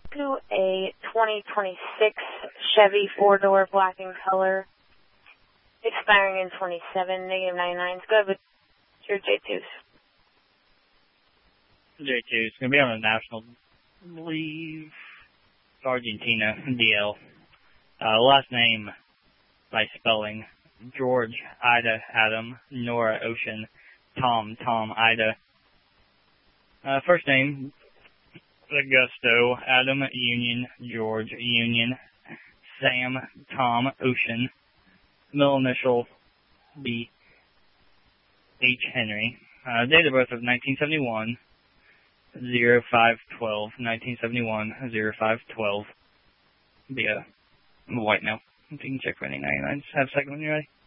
to a 2026 Chevy 4-door black in color, expiring in 27, negative 99. Go ahead with your J2s. J2 is going to be on a national, I believe, Argentina, DL. Last name by spelling, George, Ida, Adam, Nora, Ocean, Tom, Ida. First name, Augusto, Adam, Union, George, Union, Sam, Tom, Ocean. Middle initial, B, H, Henry. Date of birth of 1971, 0512, 1971, 0512. Be a white male. If you can check for any 99s. Have a second when you're ready.